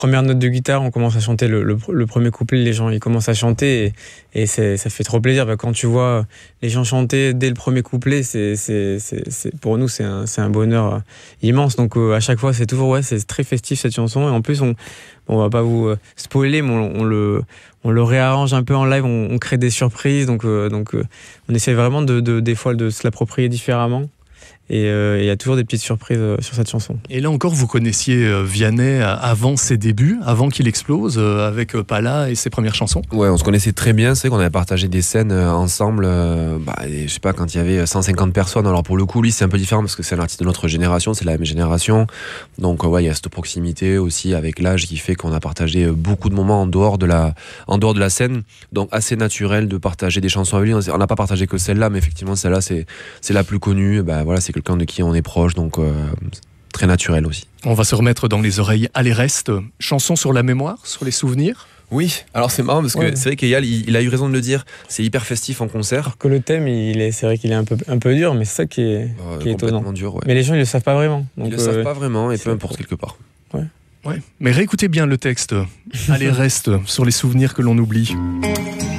première note de guitare, on commence à chanter le premier couplet, les gens ils commencent à chanter et ça fait trop plaisir. Quand tu vois les gens chanter dès le premier couplet, pour nous c'est un bonheur immense. Donc à chaque fois c'est toujours c'est très festif cette chanson, et en plus on va pas vous spoiler, mais on le réarrange un peu en live, on crée des surprises, donc on essaie vraiment des fois de se l'approprier différemment. Et il y a toujours des petites surprises sur cette chanson. Et là encore, vous connaissiez Vianney avant ses débuts, avant qu'il explose avec Pala et ses premières chansons? Ouais, on se connaissait très bien. C'est vrai qu'on avait partagé des scènes ensemble. Je sais pas, quand il y avait 150 personnes. Alors pour le coup, lui, c'est un peu différent parce que c'est un artiste de notre génération, c'est la même génération. Donc il y a cette proximité aussi avec l'âge qui fait qu'on a partagé beaucoup de moments en dehors de la scène. Donc assez naturel de partager des chansons avec lui. On n'a pas partagé que celle-là, mais effectivement celle-là c'est la plus connue. C'est quelqu'un de qui on est proche, donc très naturel aussi. On va se remettre dans les oreilles à les restes. Chanson sur la mémoire, sur les souvenirs? Oui, alors c'est marrant parce que c'est vrai qu'Eyal, il a eu raison de le dire, c'est hyper festif en concert. Alors que le thème, c'est vrai qu'il est un peu dur, mais c'est ça qui est étonnant. Dur, ouais. Mais les gens, ils le savent pas vraiment. Donc, ils le savent pas vraiment, et peu importe quelque part. Ouais. Mais réécoutez bien le texte. Allez, reste sur les souvenirs que l'on oublie.